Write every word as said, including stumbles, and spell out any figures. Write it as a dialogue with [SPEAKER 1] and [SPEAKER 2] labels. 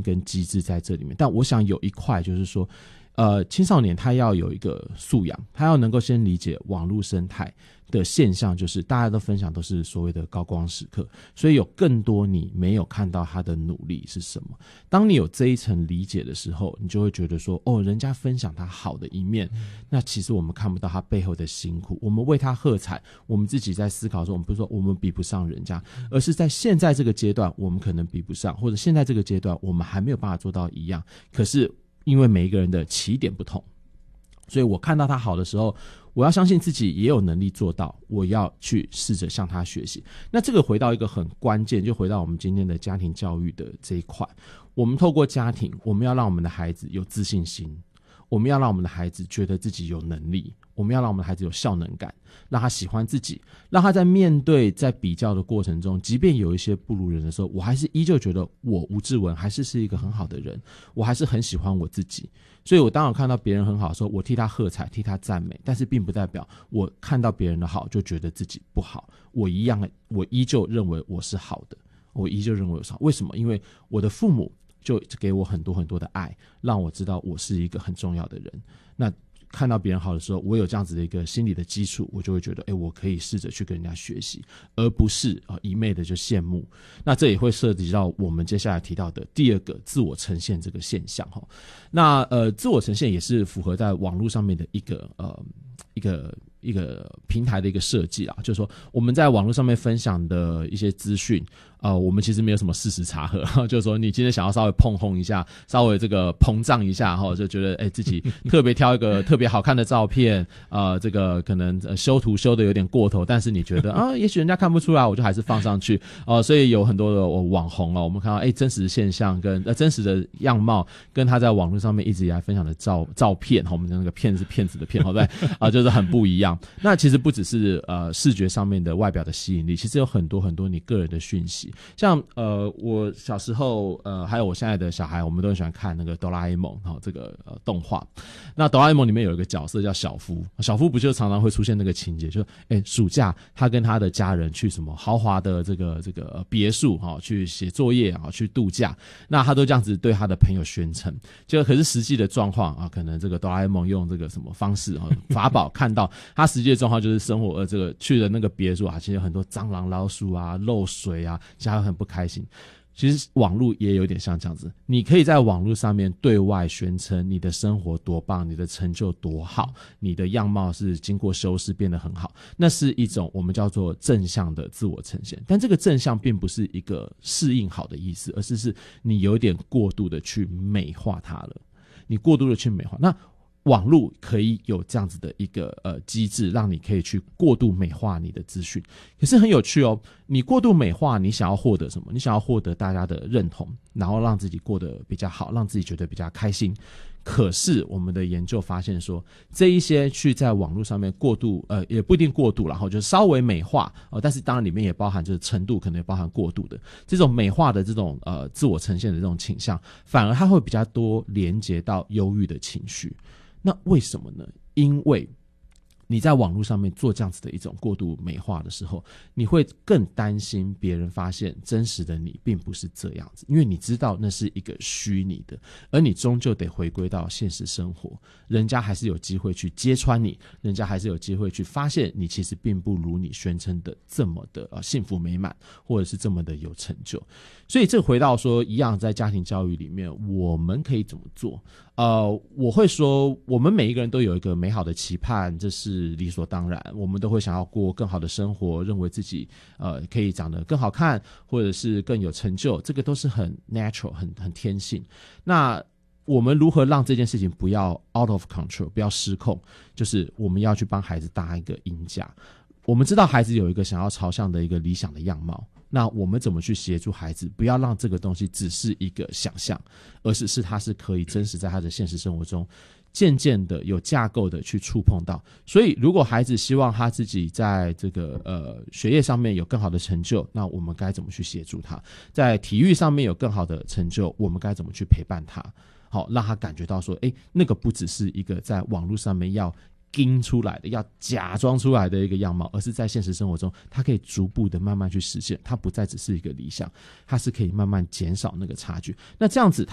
[SPEAKER 1] 跟机制在这里面。但我想有一块就是说呃，青少年他要有一个素养，他要能够先理解网络生态的现象，就是大家都分享都是所谓的高光时刻，所以有更多你没有看到他的努力是什么。当你有这一层理解的时候，你就会觉得说，哦，人家分享他好的一面，嗯、那其实我们看不到他背后的辛苦，我们为他喝彩，我们自己在思考说，我们不是说我们比不上人家，而是在现在这个阶段我们可能比不上，或者现在这个阶段我们还没有办法做到一样，可是因为每一个人的起点不同，所以我看到他好的时候，我要相信自己也有能力做到，我要去试着向他学习。那这个回到一个很关键，就回到我们今天的家庭教育的这一块，我们透过家庭，我们要让我们的孩子有自信心，我们要让我们的孩子觉得自己有能力，我们要让我们的孩子有效能感，让他喜欢自己，让他在面对在比较的过程中，即便有一些不如人的时候，我还是依旧觉得我吴志文还是是一个很好的人，我还是很喜欢我自己。所以我当然看到别人很好的时候，我替他喝彩，替他赞美，但是并不代表我看到别人的好就觉得自己不好，我一样，我依旧认为我是好的，我依旧认为我是好。为什么？因为我的父母就给我很多很多的爱，让我知道我是一个很重要的人。那看到别人好的时候，我有这样子的一个心理的基础，我就会觉得，哎，我可以试着去跟人家学习，而不是、呃、一昧的就羡慕。那这也会涉及到我们接下来提到的第二个自我呈现这个现象哈。那呃，自我呈现也是符合在网络上面的一个呃一个一个平台的一个设计啊，就是说我们在网络上面分享的一些资讯。呃，我们其实没有什么事实查核，就是说你今天想要稍微碰轰一下，稍微这个膨胀一下哈，就觉得哎、欸、自己特别挑一个特别好看的照片，呃，这个可能、呃、修图修的有点过头，但是你觉得啊，也许人家看不出来，我就还是放上去，呃，所以有很多的、呃、网红啊，我们看到哎、欸、真实现象跟呃真实的样貌，跟他在网络上面一直以来分享的照照片，我们的那个骗是骗子的骗，对不对？啊、呃，就是很不一样。那其实不只是呃视觉上面的外表的吸引力，其实有很多很多你个人的讯息。像呃，我小时候呃，还有我现在的小孩，我们都很喜欢看那个哆啦 A 梦哈、哦，这个呃动画。那哆啦 A 梦里面有一个角色叫小夫，小夫不就常常会出现那个情节，就是哎，暑假他跟他的家人去什么豪华的这个这个别墅哈、哦，去写作业啊、哦，去度假。那他都这样子对他的朋友宣称，结果可是实际的状况啊，可能这个哆啦 A 梦用这个什么方式啊、哦、法宝看到他实际的状况就是生活呃这个去的那个别墅啊，其实有很多蟑螂、老鼠啊、漏水啊，其实他很不开心。其实网络也有点像这样子，你可以在网络上面对外宣称你的生活多棒，你的成就多好，你的样貌是经过修饰变得很好，那是一种我们叫做正向的自我呈现。但这个正向并不是一个适应好的意思，而是是你有点过度的去美化它了，你过度的去美化。那网络可以有这样子的一个呃机制，让你可以去过度美化你的资讯。可是很有趣哦，你过度美化，你想要获得什么？你想要获得大家的认同，然后让自己过得比较好，让自己觉得比较开心。可是我们的研究发现说，这一些去在网络上面过度呃也不一定过度，然后就是稍微美化呃，但是当然里面也包含就是程度可能也包含过度的这种美化的这种呃自我呈现的这种倾向，反而它会比较多连结到忧郁的情绪。那为什么呢？因为你在网络上面做这样子的一种过度美化的时候，你会更担心别人发现真实的你并不是这样子，因为你知道那是一个虚拟的，而你终究得回归到现实生活，人家还是有机会去揭穿你，人家还是有机会去发现你其实并不如你宣称的这么的、呃、幸福美满，或者是这么的有成就。所以这回到说一样，在家庭教育里面我们可以怎么做？呃，我会说我们每一个人都有一个美好的期盼，这是理所当然，我们都会想要过更好的生活，认为自己呃可以长得更好看，或者是更有成就，这个都是很 natural 很很天性。那我们如何让这件事情不要 out of control， 不要失控，就是我们要去帮孩子搭一个鹰架。我们知道孩子有一个想要朝向的一个理想的样貌，那我们怎么去协助孩子不要让这个东西只是一个想象，而是是他是可以真实在他的现实生活中渐渐的有架构的去触碰到。所以如果孩子希望他自己在这个呃学业上面有更好的成就，那我们该怎么去协助他？在体育上面有更好的成就，我们该怎么去陪伴他？好，让他感觉到说，诶，那个不只是一个在网络上面要盯出来的，要假装出来的一个样貌，而是在现实生活中它可以逐步的慢慢去实现，它不再只是一个理想，它是可以慢慢减少那个差距。那这样子